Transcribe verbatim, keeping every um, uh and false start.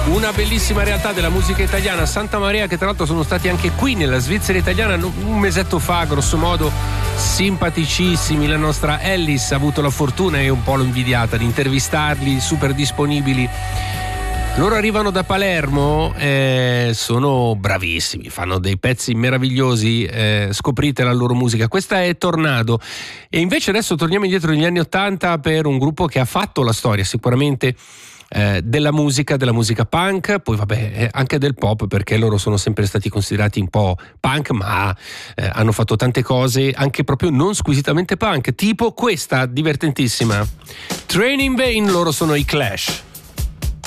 Una bellissima realtà della musica italiana, Santa Maria, che tra l'altro sono stati anche qui nella Svizzera italiana un mesetto fa, grosso modo, simpaticissimi. La nostra Ellis ha avuto la fortuna, e un po' l'ho invidiata, di intervistarli, super disponibili. Loro arrivano da Palermo, eh, sono bravissimi, fanno dei pezzi meravigliosi, eh, scoprite la loro musica. Questa è Tornado. E invece adesso torniamo indietro negli anni Ottanta per un gruppo che ha fatto la storia sicuramente eh, della musica, della musica punk, poi vabbè anche del pop, perché loro sono sempre stati considerati un po' punk, ma eh, hanno fatto tante cose anche proprio non squisitamente punk, tipo questa divertentissima Train in Vain. Loro sono i Clash.